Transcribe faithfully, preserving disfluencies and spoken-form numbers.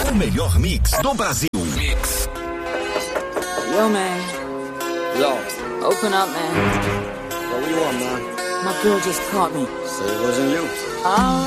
O melhor mix do Brasil. Mix. Yo, man. Yo. Open up, man. What do you want, man? My girl just caught me. Say it wasn't you. Ah.